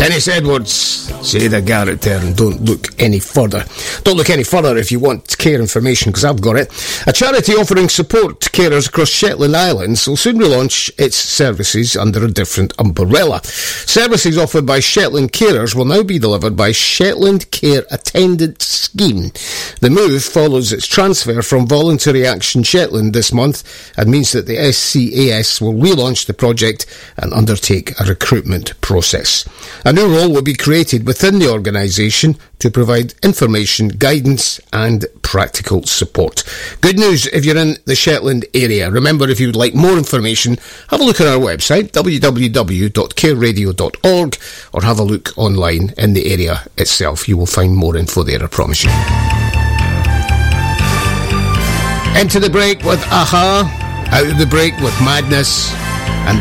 Dennis Edwards, say the Garrett there, and don't look any further. Don't look any further if you want care information, because I've got it. A charity offering support to carers across Shetland Islands will soon relaunch its services under a different umbrella. Services offered by Shetland carers will now be delivered by Shetland Care Attendant Scheme. The move follows its transfer from Voluntary Action Shetland this month and means that the SCAS will relaunch the project and undertake a recruitment process. A new role will be created within the organisation to provide information, guidance and practical support. Good news if you're in the Shetland area. Remember, if you would like more information, have a look at our website, www.careradio.org, or have a look online in the area itself. You will find more info there, I promise you. Into the break with Aha, out of the break with Madness.